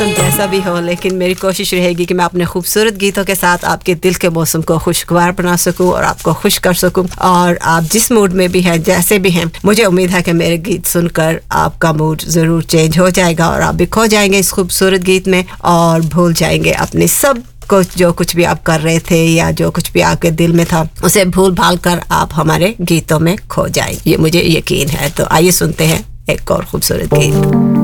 मौसम जैसा भी हो, लेकिन मेरी कोशिश रहेगी कि मैं अपने खूबसूरत गीतों के साथ आपके दिल के मौसम को खुशगवार बना सकूं और आपको खुश कर सकूं। और आप जिस मूड में भी हैं, जैसे भी हैं, मुझे उम्मीद है कि मेरे गीत सुनकर आपका मूड ज़रूर चेंज हो जाएगा और आप भी खो जाएंगे इस खूबसूरत गीत में और भूल जाएंगे अपने सब कुछ, जो कुछ भी आप कर रहे थे या जो कुछ भी आपके दिल में था, उसे भूल भाल कर आप हमारे गीतों में खो जाएंगे, ये मुझे यकीन है। तो आइए सुनते हैं एक और खूबसूरत गीत।